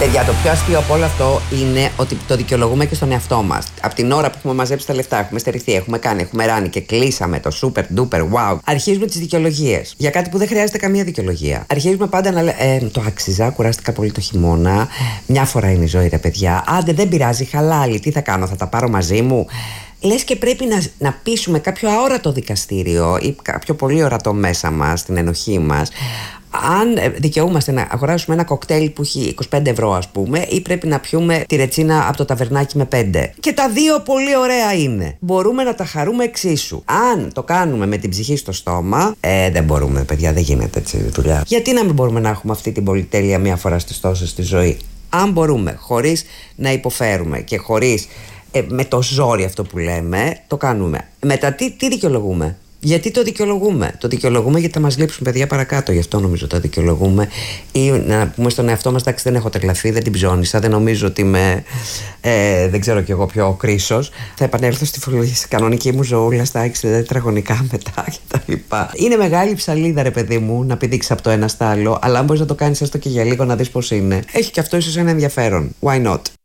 Παιδιά, το πιο αστείο από όλο αυτό είναι ότι το δικαιολογούμε και στον εαυτό μας. Από την ώρα που έχουμε μαζέψει τα λεφτά, έχουμε στερηθεί, έχουμε κάνει, έχουμε ράνει και κλείσαμε το super duper wow, αρχίζουμε τις δικαιολογίες. Για κάτι που δεν χρειάζεται καμία δικαιολογία. Αρχίζουμε πάντα να λέμε το άξιζα, κουράστηκα πολύ το χειμώνα. Μια φορά είναι η ζωή, ρε παιδιά. Άντε, δεν πειράζει, χαλάλι. Τι θα κάνω, θα τα πάρω μαζί μου. Λες και πρέπει να πείσουμε κάποιο αόρατο δικαστήριο ή κάποιο πολύ ορατό μέσα μας, την ενοχή μας, αν δικαιούμαστε να αγοράσουμε ένα κοκτέιλ που έχει 25 ευρώ, ας πούμε, ή πρέπει να πιούμε τη ρετσίνα από το ταβερνάκι με 5. Και τα δύο πολύ ωραία είναι. Μπορούμε να τα χαρούμε εξίσου. Αν το κάνουμε με την ψυχή στο στόμα, δεν μπορούμε, παιδιά, δεν γίνεται έτσι η δουλειά. Γιατί να μην μπορούμε να έχουμε αυτή την πολυτέλεια μία φορά στις τόσες στη ζωή? Αν μπορούμε, χωρίς να υποφέρουμε και χωρίς με το ζόρι αυτό που λέμε, το κάνουμε. Μετά τι δικαιολογούμε? Γιατί το δικαιολογούμε? Το δικαιολογούμε γιατί θα μας λείψουν παιδιά παρακάτω. Γι' αυτό νομίζω το δικαιολογούμε. Ή να πούμε στον εαυτό μας: εντάξει, δεν έχω τρελαθεί, δεν την ψώνισα, δεν νομίζω ότι είμαι. Δεν ξέρω κι εγώ ποιο κρίσος. Θα επανέλθω στη κανονική μου ζωούλα στα 6 τετραγωνικά μετά κτλ. Είναι μεγάλη ψαλίδα, ρε παιδί μου, να πηδήξεις από το ένα στα άλλο. Αλλά αν μπορείς να το κάνεις έστω και για λίγο να δεις πώς είναι, έχει κι αυτό ίσως ένα ενδιαφέρον. Why not?